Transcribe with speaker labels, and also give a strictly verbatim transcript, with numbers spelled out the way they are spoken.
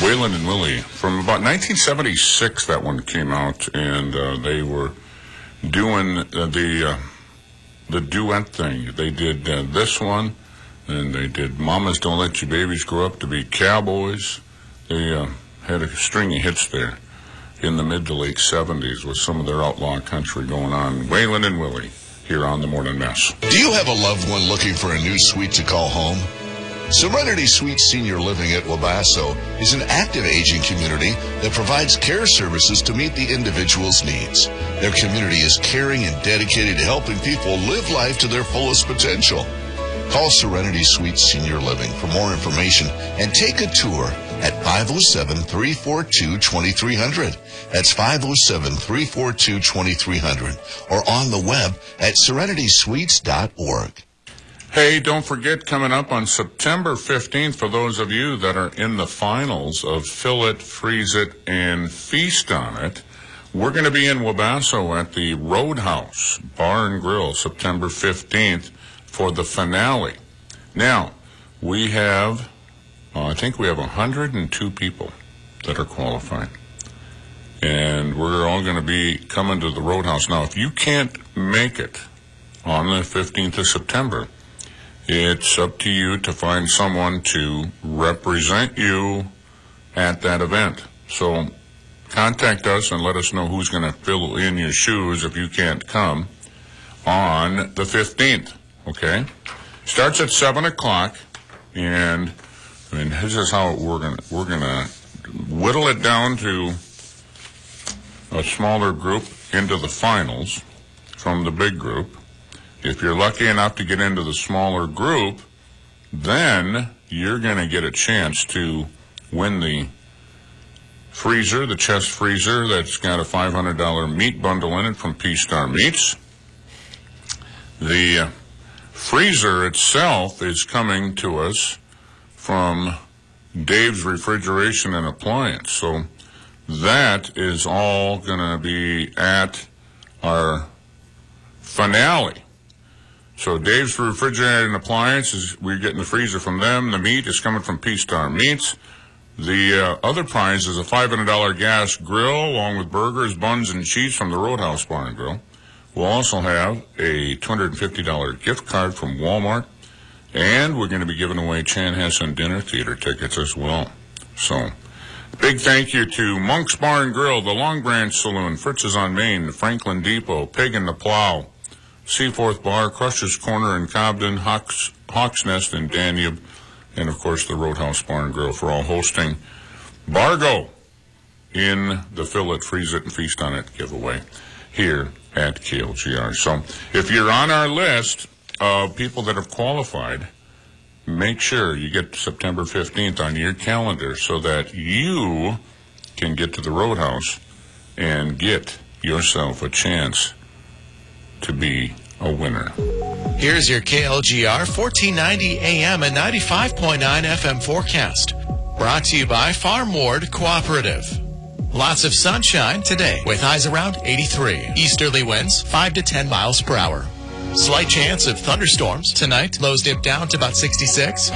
Speaker 1: Waylon and Willie. From about nineteen seventy-six, that one came out, and uh, they were doing uh, the uh, the duet thing. They did uh, this one, and they did Mamas Don't Let Your Babies Grow Up to Be Cowboys. They uh, had a string of hits there in the mid to late seventies with some of their outlaw country going on. Waylon and Willie here on The Morning Mess.
Speaker 2: Do you have a loved one looking for a new suite to call home? Serenity Suites Senior Living at Wabasso is an active aging community that provides care services to meet the individual's needs. Their community is caring and dedicated to helping people live life to their fullest potential. Call Serenity Suites Senior Living for more information and take a tour at five oh seven, three four two, two three zero zero. That's five oh seven, three four two, two three zero zero or on the web at serenity suites dot org.
Speaker 1: Hey, don't forget, coming up on September fifteenth, for those of you that are in the finals of Fill It, Freeze It, and Feast on It, we're going to be in Wabasso at the Roadhouse Bar and Grill September fifteenth for the finale. Now, we have, uh, I think we have one hundred two people that are qualified. And we're all going to be coming to the Roadhouse. Now, if you can't make it on the fifteenth of September, it's up to you to find someone to represent you at that event. So contact us and let us know who's going to fill in your shoes if you can't come on the fifteenth, okay? Starts at seven o'clock, and I mean, this is how we're going to, we're going to whittle it down to a smaller group into the finals from the big group. If you're lucky enough to get into the smaller group, then you're going to get a chance to win the freezer, the chest freezer that's got a five hundred dollars meat bundle in it from P-Star Meats. The uh, freezer itself is coming to us from Dave's Refrigeration and Appliance. So that is all going to be at our finale. So Dave's Refrigerator and Appliances, we're getting the freezer from them. The meat is coming from P-Star Meats. The uh, other prize is a five hundred dollars gas grill, along with burgers, buns, and cheese from the Roadhouse Bar and Grill. We'll also have a two hundred fifty dollars gift card from Walmart. And we're going to be giving away Chanhassen Dinner Theater tickets as well. So, big thank you to Monk's Bar and Grill, the Long Branch Saloon, Fritz's on Main, Franklin Depot, Pig and the Plow, Seaforth Bar, Crusher's Corner in Cobden, Hawks, Hawks Nest in Danube, and, of course, the Roadhouse Bar and Grill for all hosting Bargo in the Fill It, Freeze It, and Feast on It giveaway here at K L G R. So if you're on our list of people that have qualified, make sure you get September fifteenth on your calendar so that you can get to the Roadhouse and get yourself a chance to be a winner.
Speaker 3: Here's your K L G R fourteen ninety A M and ninety-five point nine F M forecast. Brought to you by Farm Ward Cooperative. Lots of sunshine today with highs around eighty-three. Easterly winds five to ten miles per hour. Slight chance of thunderstorms tonight. Lows dip down to about sixty-six.